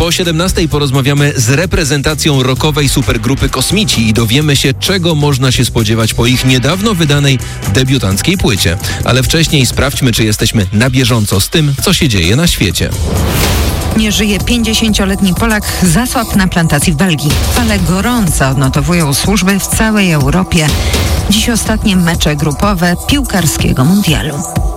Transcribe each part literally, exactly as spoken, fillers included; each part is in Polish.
Po siedemnastej porozmawiamy z reprezentacją rockowej supergrupy Kosmici i dowiemy się, czego można się spodziewać po ich niedawno wydanej debiutanckiej płycie. Ale wcześniej sprawdźmy, czy jesteśmy na bieżąco z tym, co się dzieje na świecie. Nie żyje pięćdziesięcioletni Polak, zasłabł na plantacji w Belgii. Fale gorąca odnotowują służby w całej Europie. Dziś ostatnie mecze grupowe piłkarskiego mundialu.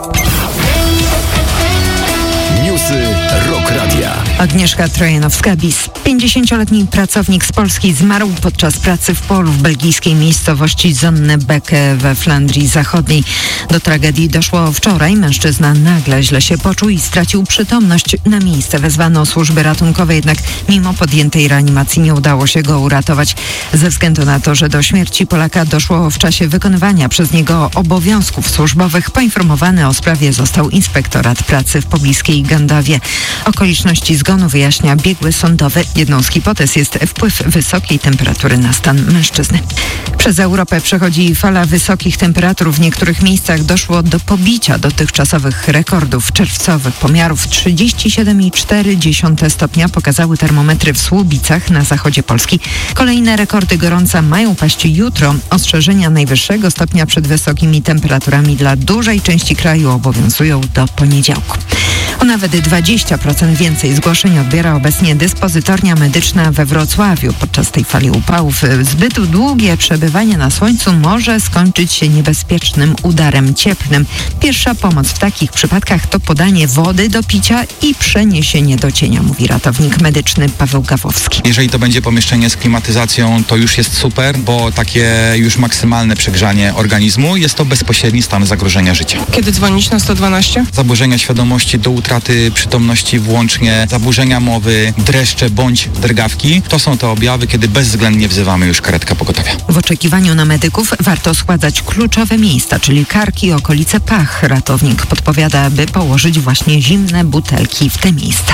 Newsy Rock Radia. Agnieszka Trojanowska-Bis. pięćdziesięcioletni pracownik z Polski zmarł podczas pracy w polu w belgijskiej miejscowości Zonnebeke we Flandrii Zachodniej. Do tragedii doszło wczoraj. Mężczyzna nagle źle się poczuł i stracił przytomność. Na miejsce wezwano służby ratunkowe, jednak mimo podjętej reanimacji nie udało się go uratować. Ze względu na to, że do śmierci Polaka doszło w czasie wykonywania przez niego obowiązków służbowych, poinformowany o sprawie został Inspektorat Pracy w pobliskiej Gandawie. Okoliczności zgonu wyjaśnia biegły sądowy. Jedną z hipotez jest wpływ wysokiej temperatury na stan mężczyzny. Przez Europę przechodzi fala wysokich temperatur. W niektórych miejscach doszło do pobicia dotychczasowych rekordów czerwcowych pomiarów. trzydzieści siedem i cztery dziesiąte stopnia pokazały termometry w Słubicach na zachodzie Polski. Kolejne rekordy gorąca mają paść jutro. Ostrzeżenia najwyższego stopnia przed wysokimi temperaturami dla dużej części kraju obowiązują do poniedziałku. O nawet dwadzieścia procent więcej zgłoszeń odbiera obecnie dyspozytornia medyczna we Wrocławiu. Podczas tej fali upałów zbyt długie przebywanie na słońcu może skończyć się niebezpiecznym udarem cieplnym. Pierwsza pomoc w takich przypadkach to podanie wody do picia i przeniesienie do cienia, mówi ratownik medyczny Paweł Gawłowski. Jeżeli to będzie pomieszczenie z klimatyzacją, to już jest super, bo takie już maksymalne przegrzanie organizmu jest to bezpośredni stan zagrożenia życia. Kiedy dzwonić na sto dwanaście? Zaburzenia świadomości do utraty przytomności włącznie, zaburzenia mowy, dreszcze bądź drgawki. To są te objawy, kiedy bezwzględnie wzywamy już karetkę pogotowia. W oczekiwaniu na medyków warto schładzać kluczowe miejsca, czyli karki i okolice pach. Ratownik podpowiada, by położyć właśnie zimne butelki w te miejsca.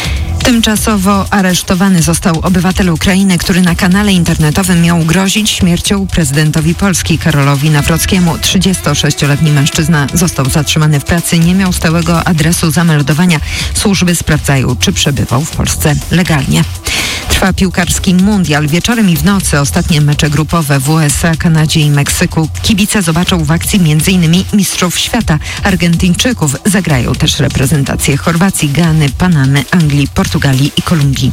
Tymczasowo aresztowany został obywatel Ukrainy, który na kanale internetowym miał grozić śmiercią prezydentowi Polski Karolowi Nawrockiemu. trzydziestosześcioletni mężczyzna został zatrzymany w pracy, nie miał stałego adresu zameldowania. Służby sprawdzają, czy przebywał w Polsce legalnie. Trwa piłkarski mundial. Wieczorem i w nocy ostatnie mecze grupowe w U S A, Kanadzie i Meksyku. Kibice zobaczą w akcji m.in. mistrzów świata. Argentyńczyków zagrają też reprezentacje Chorwacji, Gany, Panamy, Anglii, Portugalii i Kolumbii.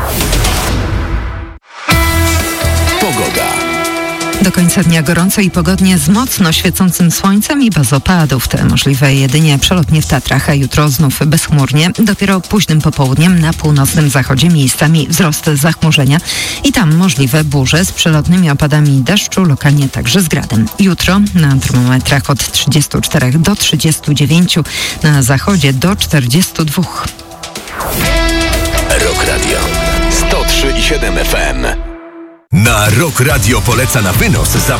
Pogoda. Do końca dnia gorąco i pogodnie z mocno świecącym słońcem i bez opadów. Te możliwe jedynie przelotnie w Tatrach, a jutro znów bezchmurnie. Dopiero późnym popołudniem na północnym zachodzie miejscami wzrost zachmurzenia i tam możliwe burze z przelotnymi opadami deszczu, lokalnie także z gradem. Jutro na termometrach od trzydziestu czterech do trzydziestu dziewięciu, na zachodzie do czterdziestu dwóch. Rock Radio sto trzy i siedem F M. Na Rock Radio poleca na wynos za